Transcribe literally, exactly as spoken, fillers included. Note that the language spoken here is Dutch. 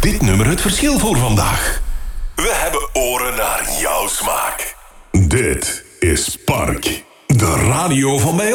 dit nummer het verschil voor vandaag? We hebben oren naar jouw smaak. Dit is Park, de radio van mij.